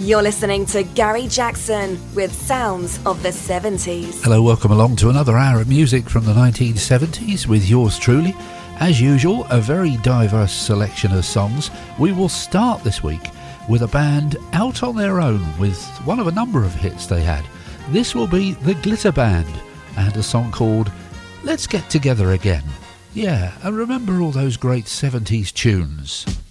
You're listening to Gary Jackson with Sounds of the 70s. Hello, welcome along to another hour of music from the 1970s with yours truly. As usual, a very diverse selection of songs. We will start this week with a band out on their own with one of a number of hits they had. This will be the Glitter Band and a song called Let's Get Together Again. Yeah, and remember all those great 70s tunes.